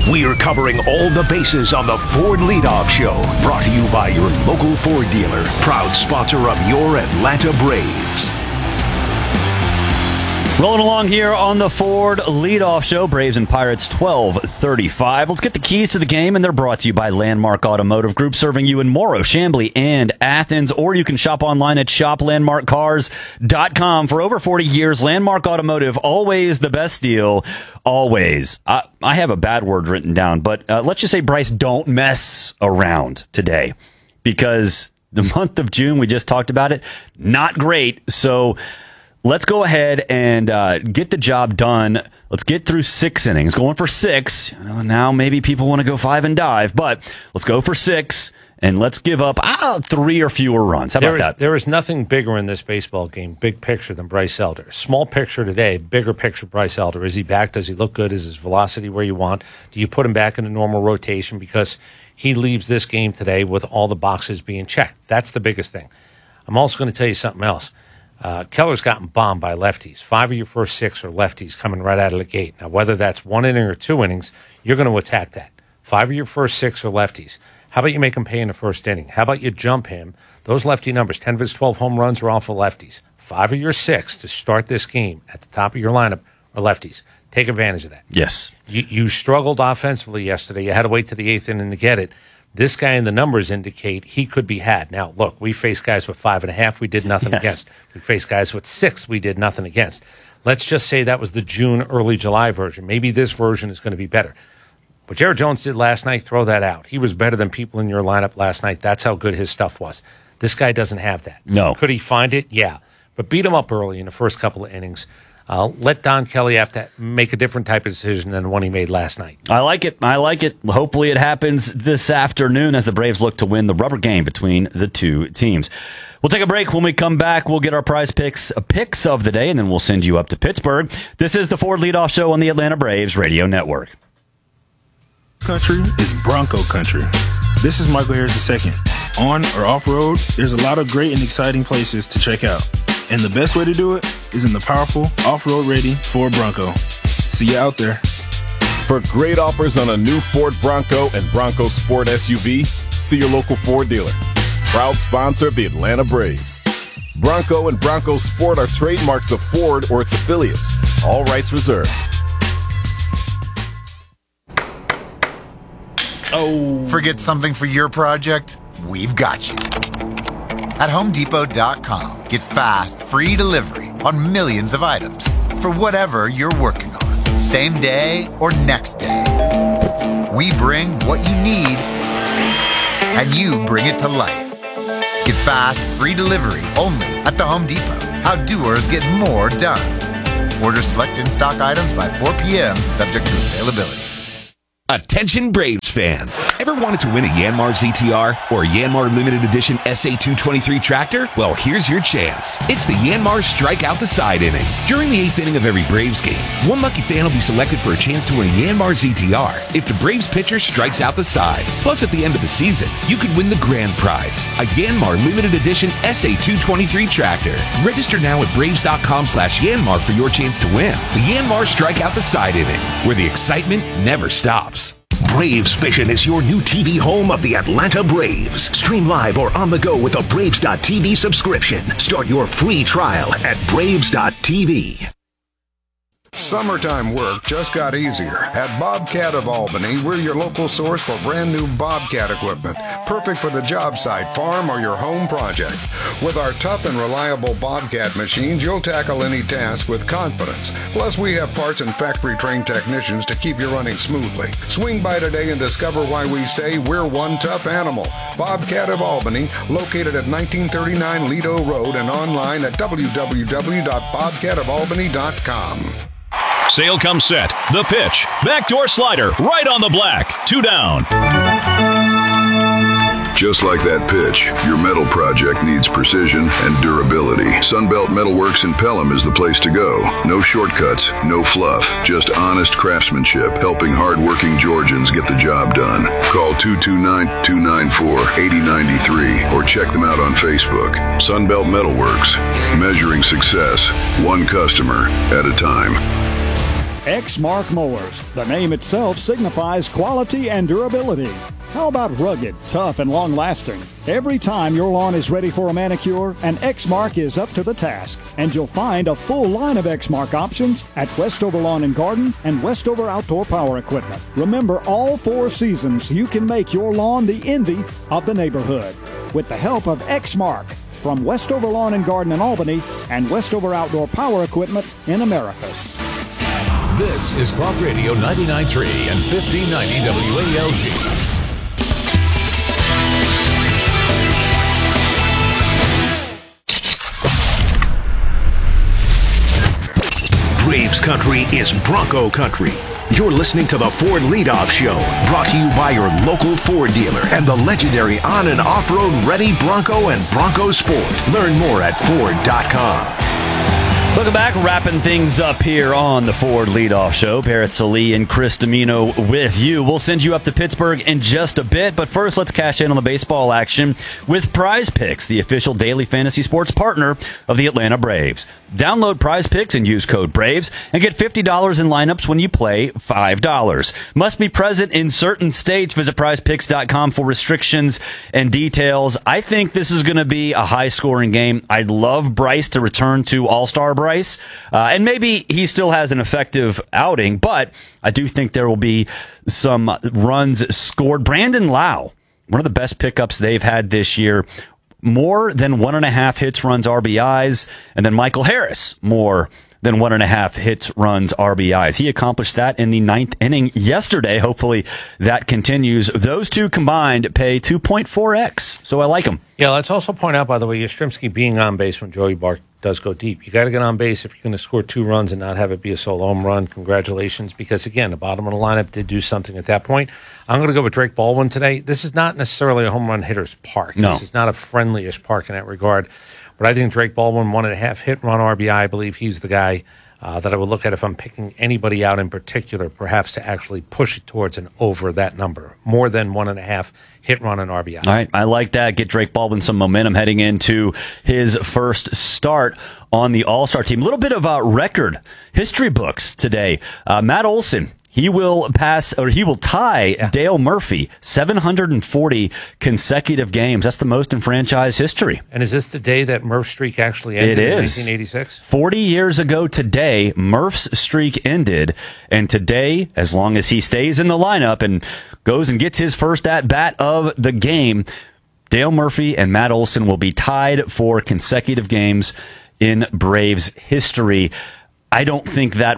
We're covering all the bases on the Ford Leadoff Show, brought to you by your local Ford dealer, proud sponsor of your Atlanta Braves. Rolling along here on the Ford Leadoff Show, Braves and Pirates 12:35. Let's get the keys to the game, and they're brought to you by Landmark Automotive Group, serving you in Morrow, Chamblee, and Athens. Or you can shop online at shoplandmarkcars.com. For over 40 years, Landmark Automotive, always the best deal, always. I have a bad word written down, but let's just say, Bryce, don't mess around today, because the month of June, we just talked about it, not great. So let's go ahead and get the job done. Let's get through 6 innings. Going for 6. Now maybe people want to go 5 and dive, but let's go for 6, and let's give up 3 or fewer runs. How about that? There is nothing bigger in this baseball game, big picture, than Bryce Elder. Small picture today, bigger picture Bryce Elder. Is he back? Does he look good? Is his velocity where you want? Do you put him back in a normal rotation? Because he leaves this game today with all the boxes being checked. That's the biggest thing. I'm also going to tell you something else. Keller's gotten bombed by lefties. 5 of your first 6 are lefties coming right out of the gate. Now, whether that's 1 inning or 2 innings, you're going to attack that. 5 of your first 6 are lefties. How about you make him pay in the first inning? How about you jump him? Those lefty numbers, 10 of his 12 home runs are off of lefties. 5 of your 6 to start this game at the top of your lineup are lefties. Take advantage of that. Yes. You struggled offensively yesterday. You had to wait to the 8th inning to get it. This guy in the numbers indicate he could be had. Now, look, we faced guys with 5.5 we did nothing against. We faced guys with 6 we did nothing against. Let's just say that was the June, early July version. Maybe this version is going to be better. What Jared Jones did last night, throw that out. He was better than people in your lineup last night. That's how good his stuff was. This guy doesn't have that. No. Could he find it? Yeah. But beat him up early in the first couple of innings. Let Don Kelly have to make a different type of decision than the one he made last night. I like it. Hopefully it happens this afternoon as the Braves look to win the rubber game between the two teams. We'll take a break. When we come back, we'll get our prize picks of the day, and then we'll send you up to Pittsburgh. This is the Ford Leadoff Show on the Atlanta Braves Radio Network. Country is Bronco country. This is Michael Harris II. On or off-road, there's a lot of great and exciting places to check out. And the best way to do it is in the powerful, off-road ready Ford Bronco. See you out there. For great offers on a new Ford Bronco and Bronco Sport SUV, see your local Ford dealer. Proud sponsor of the Atlanta Braves. Bronco and Bronco Sport are trademarks of Ford or its affiliates. All rights reserved. Forget something for your project? We've got you. At HomeDepot.com, get fast, free delivery on millions of items for whatever you're working on, same day or next day. We bring what you need, and you bring it to life. Get fast, free delivery only at the Home Depot. How doers get more done. Order select in-stock items by 4 p.m., subject to availability. Attention Braves fans. Ever wanted to win a Yanmar ZTR or a Yanmar Limited Edition SA223 tractor? Well, here's your chance. It's the Yanmar Strike Out the Side inning. During the 8th inning of every Braves game, one lucky fan will be selected for a chance to win a Yanmar ZTR if the Braves pitcher strikes out the side. Plus, at the end of the season, you could win the grand prize, a Yanmar Limited Edition SA223 tractor. Register now at Braves.com/Yanmar for your chance to win. The Yanmar Strike Out the Side inning, where the excitement never stops. Braves Vision is your new TV home of the Atlanta Braves. Stream live or on the go with a Braves.TV subscription. Start your free trial at Braves.TV. Summertime work just got easier. At Bobcat of Albany, we're your local source for brand new Bobcat equipment. Perfect for the job site, farm, or your home project. With our tough and reliable Bobcat machines, you'll tackle any task with confidence. Plus, we have parts and factory-trained technicians to keep you running smoothly. Swing by today and discover why we say we're one tough animal. Bobcat of Albany, located at 1939 Lido Road and online at www.bobcatofalbany.com. Sale comes set. The pitch. Backdoor slider. Right on the black. 2 down. Just like that pitch, your metal project needs precision and durability. Sunbelt Metalworks in Pelham is the place to go. No shortcuts, no fluff, just honest craftsmanship, helping hard-working Georgians get the job done. Call 229-294-8093 or check them out on Facebook. Sunbelt Metalworks, measuring success, one customer at a time. Exmark Mowers. The name itself signifies quality and durability. How about rugged, tough, and long-lasting? Every time your lawn is ready for a manicure, an Exmark is up to the task. And you'll find a full line of Exmark options at Westover Lawn and Garden and Westover Outdoor Power Equipment. Remember, all 4 seasons, you can make your lawn the envy of the neighborhood with the help of Exmark from Westover Lawn and Garden in Albany and Westover Outdoor Power Equipment in Americus. This is Talk Radio 99.3 and 1590 WALG. Braves country is Bronco country. You're listening to the Ford Leadoff Show, brought to you by your local Ford dealer and the legendary on- and off-road ready Bronco and Bronco Sport. Learn more at Ford.com. Welcome back, wrapping things up here on the Ford Leadoff Show. Barrett Salee and Chris Domino with you. We'll send you up to Pittsburgh in just a bit, but first let's cash in on the baseball action with Prize Picks, the official daily fantasy sports partner of the Atlanta Braves. Download Prize Picks and use code BRAVES and get $50 in lineups when you play $5. Must be present in certain states. Visit prizepicks.com for restrictions and details. I think this is going to be a high-scoring game. I'd love Bryce to return to All-Star Bryce, and maybe he still has an effective outing, but I do think there will be some runs scored. Brandon Lau, one of the best pickups they've had this year, more than 1.5 hits, runs, RBIs, and then Michael Harris, more than 1.5 hits, runs, RBIs. He accomplished that in the 9th inning yesterday. Hopefully that continues. Those two combined pay 2.4x, so I like them. Yeah, let's also point out, by the way, Yastrzemski being on base when Joey Bart does go deep. You got to get on base if you're going to score 2 runs and not have it be a solo home run. Congratulations, because, again, the bottom of the lineup did do something at that point. I'm going to go with Drake Baldwin today. This is not necessarily a home run hitter's park. No. This is not a friendly-ish park in that regard. But I think Drake Baldwin, 1.5 hit run RBI, I believe he's the guy that I would look at if I'm picking anybody out in particular, perhaps to actually push it towards an over that number, more than 1.5 hit run and RBI. All right, I like that. Get Drake Baldwin some momentum heading into his first start on the All-Star team. A little bit of record history books today. Matt Olson. He will tie Dale Murphy, 740 consecutive games. That's the most in franchise history. And is this the day that Murph's streak actually ended? It is. In 1986? 40 years ago today, Murph's streak ended. And today, as long as he stays in the lineup and goes and gets his first at-bat of the game, Dale Murphy and Matt Olson will be tied for consecutive games in Braves history. I don't think that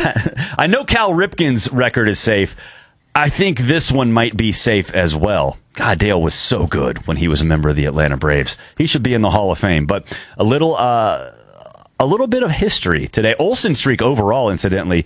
I know Cal Ripken's record is safe. I think this one might be safe as well. God, Dale was so good when he was a member of the Atlanta Braves. He should be in the Hall of Fame. But a little bit of history today. Olsen's streak overall, incidentally,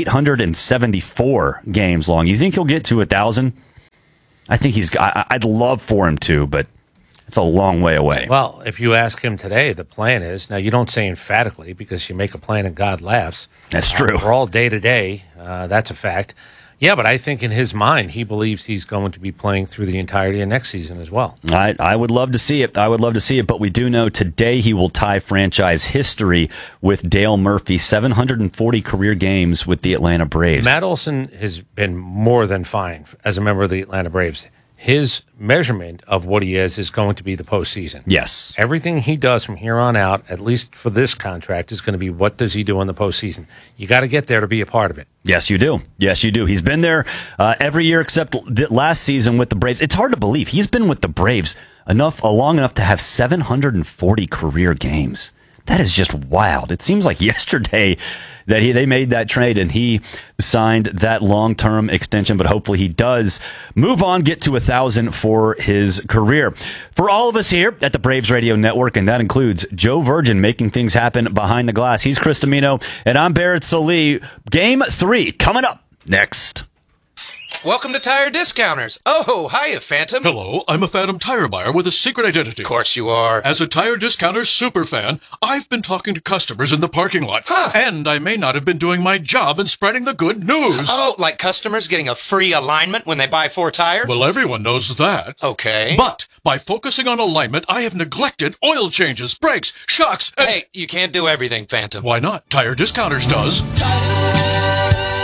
874 games long. You think he'll get to 1,000? I think I'd love for him to, but it's a long way away. Well, if you ask him today, the plan is, now you don't say emphatically because you make a plan and God laughs. That's true. We're all day to day. That's a fact. Yeah, but I think in his mind, he believes he's going to be playing through the entirety of next season as well. I would love to see it. But we do know today he will tie franchise history with Dale Murphy, 740 career games with the Atlanta Braves. Matt Olson has been more than fine as a member of the Atlanta Braves. His measurement of what he is going to be the postseason. Yes. Everything he does from here on out, at least for this contract, is going to be what does he do in the postseason. You got to get there to be a part of it. Yes, you do. Yes, you do. He's been there every year except last season with the Braves. It's hard to believe. He's been with the Braves long enough to have 740 career games. That is just wild. It seems like yesterday that they made that trade and he signed that long-term extension, but hopefully he does move on, get to 1,000 for his career. For all of us here at the Braves Radio Network, and that includes Joe Virgin making things happen behind the glass. He's Chris Domino, and I'm Barrett Salee. Game 3 coming up next. Welcome to Tire Discounters. Oh, hiya, Phantom. Hello, I'm a Phantom tire buyer with a secret identity. Of course you are. As a Tire Discounters superfan, I've been talking to customers in the parking lot. Huh. And I may not have been doing my job in spreading the good news. Oh, like customers getting a free alignment when they buy 4 tires? Well, everyone knows that. Okay. But by focusing on alignment, I have neglected oil changes, brakes, shocks, and... Hey, you can't do everything, Phantom. Why not? Tire Discounters does.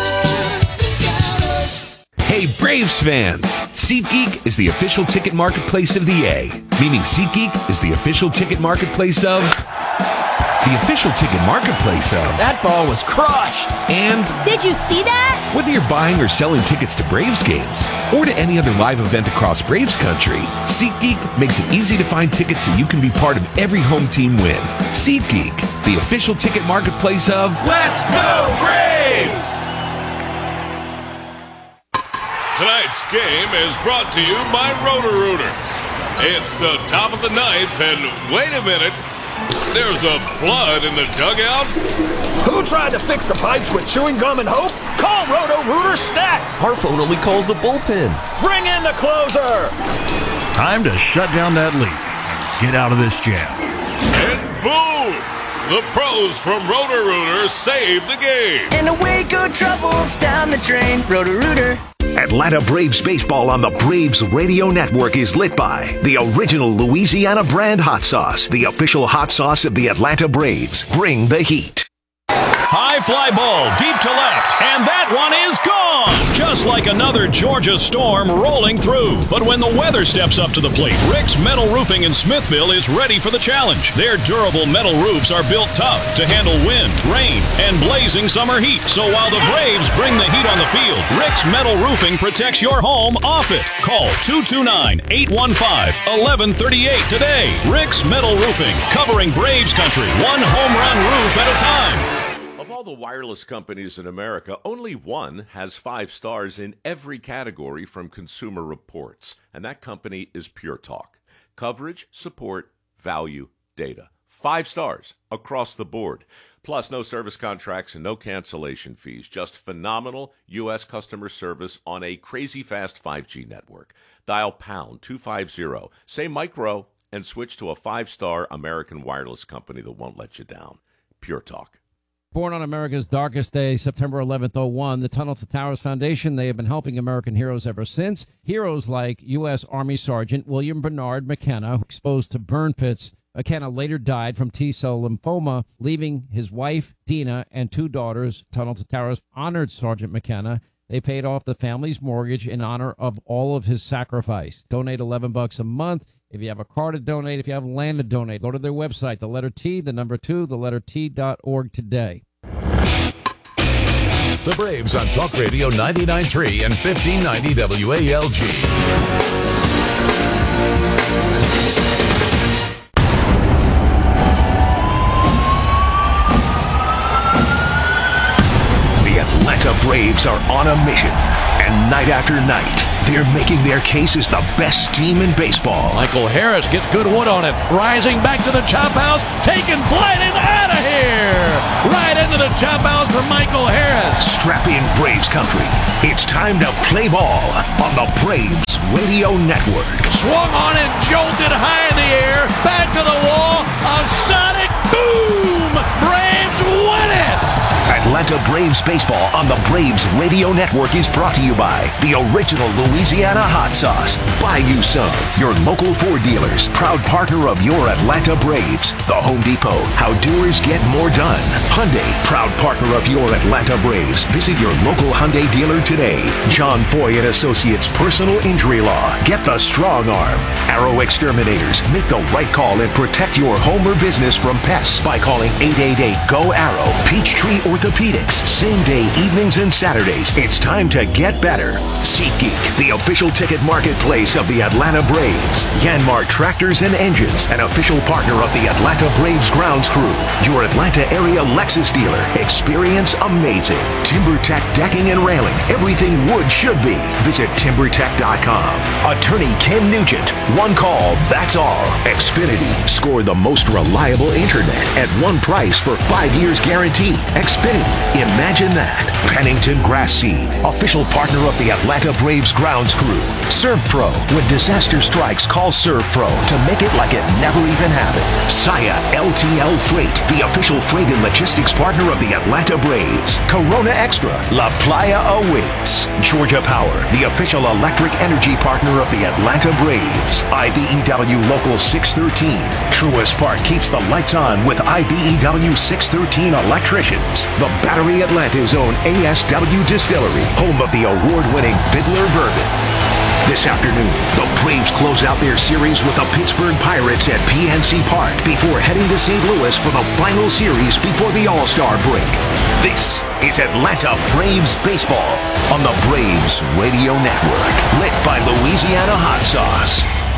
Hey, Braves fans! SeatGeek is the official ticket marketplace of the A, meaning SeatGeek is the official ticket marketplace of... the official ticket marketplace of... That ball was crushed! And... Did you see that? Whether you're buying or selling tickets to Braves games, or to any other live event across Braves country, SeatGeek makes it easy to find tickets so you can be part of every home team win. SeatGeek, the official ticket marketplace of... Let's go Braves! Tonight's game is brought to you by Roto-Rooter. It's the top of the ninth, and wait a minute, there's a flood in the dugout. Who tried to fix the pipes with chewing gum and hope? Call Roto-Rooter stat. Our phone only calls the bullpen. Bring in the closer. Time to shut down that leak. Get out of this jam. And boom! The pros from Roto-Rooter saved the game. And away go troubles down the drain. Roto-Rooter. Atlanta Braves baseball on the Braves Radio Network is lit by the original Louisiana brand hot sauce, the official hot sauce of the Atlanta Braves. Bring the heat. High fly ball deep to left, and that one is gone! Just like another Georgia storm rolling through. But when the weather steps up to the plate, Rick's Metal Roofing in Smithville is ready for the challenge. Their durable metal roofs are built tough to handle wind, rain, and blazing summer heat. So while the Braves bring the heat on the field, Rick's Metal Roofing protects your home off it. Call 229-815-1138 today. Rick's Metal Roofing, covering Braves country, one home run roof at a time. Of all the wireless companies in America, only one has 5 stars in every category from Consumer Reports, and that company is Pure Talk. Coverage, support, value, data. 5 stars across the board. Plus, no service contracts and no cancellation fees. Just phenomenal U.S. customer service on a crazy fast 5G network. Dial pound 250, say micro, and switch to a 5-star American wireless company that won't let you down. Pure Talk. Born on America's darkest day, September 11th, 01, the Tunnel to Towers Foundation, they have been helping American heroes ever since. Heroes like U.S. Army Sergeant William Bernard McKenna, exposed to burn pits. McKenna later died from T-cell lymphoma, leaving his wife, Dina, and 2 daughters. Tunnel to Towers honored Sergeant McKenna. They paid off the family's mortgage in honor of all of his sacrifice. Donate $11 a month. If you have a car to donate, if you have land to donate, go to their website, the letter T, the number 2, the letter T.org today. The Braves on Talk Radio 99.3 and 1590 WALG. The Atlanta Braves are on a mission, and night after night, they're making their case as the best team in baseball. Michael Harris gets good wood on it. Rising back to the chop house. Taking flight and out of here. Right into the chop house for Michael Harris. Strap in, Braves country. It's time to play ball on the Braves Radio Network. Swung on and jolted high in the air. Back to the wall. A sonic boom. Braves win it. Atlanta Braves baseball on the Braves Radio Network is brought to you by the original Louisiana hot sauce. Buy you some. Your local Ford dealers, proud partner of your Atlanta Braves. The Home Depot, how doers get more done. Hyundai, proud partner of your Atlanta Braves. Visit your local Hyundai dealer today. John Foy and Associates Personal Injury Law. Get the strong arm. Arrow Exterminators, make the right call and protect your home or business from pests by calling 888-GO-ARROW. Peachtree Orthopedics, same day evenings and Saturdays. It's time to get better. SeatGeek, the official ticket marketplace of the Atlanta Braves. Yanmar Tractors and Engines, an official partner of the Atlanta Braves grounds crew. Your Atlanta area Lexus dealer. Experience amazing. TimberTech decking and railing. Everything wood should be. Visit TimberTech.com. Attorney Ken Nugent. One call, that's all. Xfinity. Score the most reliable internet at one price for 5 years guaranteed. Xfinity. Imagine that. Pennington Grass Seed, official partner of the Atlanta Braves grounds crew. ServPro. When disaster strikes, call ServPro to make it like it never even happened. Saia LTL Freight, the official freight and logistics partner of the Atlanta Braves. Corona Extra, La Playa awaits. Georgia Power, the official electric energy partner of the Atlanta Braves. IBEW Local 613. Truist Park keeps the lights on with IBEW 613 electricians. The Battery Atlanta's own ASW Distillery, home of the award-winning Fiddler Bourbon. This afternoon, the Braves close out their series with the Pittsburgh Pirates at PNC Park before heading to St. Louis for the final series before the All-Star break. This is Atlanta Braves Baseball on the Braves Radio Network, lit by Louisiana Hot Sauce.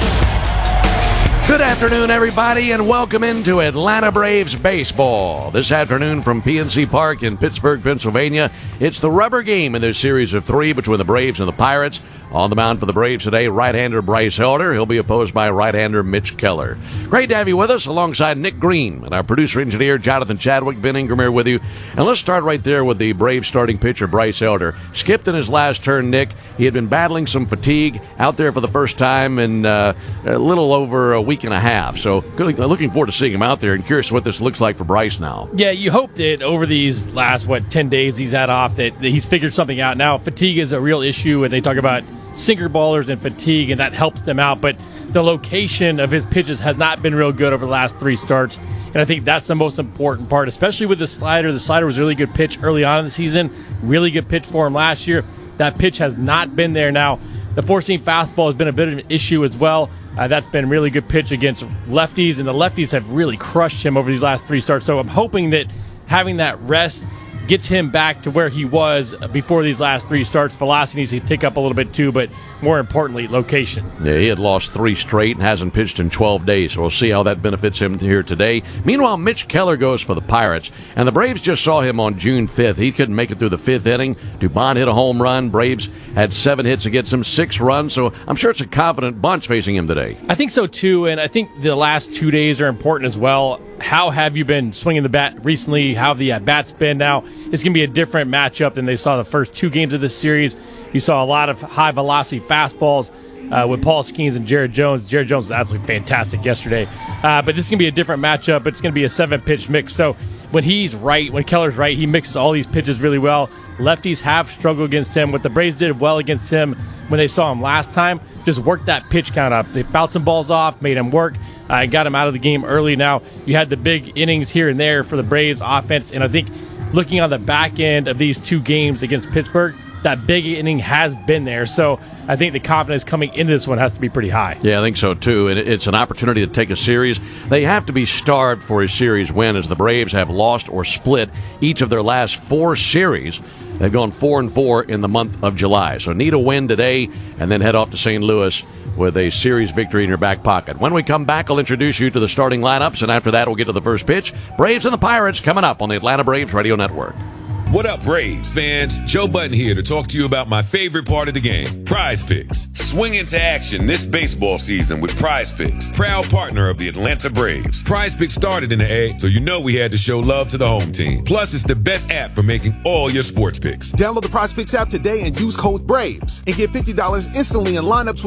Good afternoon, everybody, and welcome into Atlanta Braves Baseball. This afternoon from PNC Park in Pittsburgh, Pennsylvania, it's the rubber game in this series of 3 between the Braves and the Pirates. On the mound for the Braves today, right-hander Bryce Elder. He'll be opposed by right-hander Mitch Keller. Great to have you with us alongside Nick Green and our producer-engineer Jonathan Chadwick. Ben Ingram here with you. And let's start right there with the Braves starting pitcher Bryce Elder. Skipped in his last turn, Nick. He had been battling some fatigue out there for the first time in a little over a week and a half. So looking forward to seeing him out there and curious what this looks like for Bryce now. Yeah, you hope that over these last, 10 days he's had off that he's figured something out. Now, fatigue is a real issue, and they talk about sinker ballers and fatigue, and that helps them out. But the location of his pitches has not been real good over the last 3 starts, and I think that's the most important part, especially with the slider. The slider was a really good pitch early on in the season, really good pitch for him last year. That pitch has not been there now. The four-seam fastball has been a bit of an issue as well. That's been a really good pitch against lefties, and the lefties have really crushed him over these last 3 starts. So I'm hoping that having that rest gets him back to where he was before these last 3 starts. Velocity needs to tick up a little bit too, but more importantly, location. Yeah, he had lost 3 straight and hasn't pitched in 12 days, so we'll see how that benefits him here today. Meanwhile, Mitch Keller goes for the Pirates, and the Braves just saw him on June 5th. He couldn't make it through the 5th inning. Dubon hit a home run. Braves had 7 hits against him, 6 runs, so I'm sure it's a confident bunch facing him today. I think so too, and I think the last 2 days are important as well. How have you been swinging the bat recently? How have the at-bats been now? It's going to be a different matchup than they saw the first 2 games of this series. You saw a lot of high-velocity fastballs with Paul Skeens and Jared Jones. Jared Jones was absolutely fantastic yesterday. But this is going to be a different matchup. It's going to be a 7-pitch mix. So when he's right, when Keller's right, he mixes all these pitches really well. Lefties have struggled against him. What the Braves did well against him when they saw him last time, just worked that pitch count up. They fouled some balls off, made him work, got him out of the game early. Now you had the big innings here and there for the Braves offense, and I think looking on the back end of these 2 games against Pittsburgh, that big inning has been there. So I think the confidence coming into this one has to be pretty high. Yeah, I think so too. And it's an opportunity to take a series. They have to be starved for a series win, as the Braves have lost or split each of their last 4 series. They've gone 4-4 in the month of July. So need a win today and then head off to St. Louis with a series victory in your back pocket. When we come back, I'll introduce you to the starting lineups, and after that, we'll get to the first pitch. Braves and the Pirates coming up on the Atlanta Braves Radio Network. What up, Braves fans? Joe Button here to talk to you about my favorite part of the game, Prize Picks. Swing into action this baseball season with Prize Picks, proud partner of the Atlanta Braves. Prize Picks started in the A, so you know we had to show love to the home team. Plus, it's the best app for making all your sports picks. Download the Prize Picks app today and use code BRAVES and get $50 instantly in lineups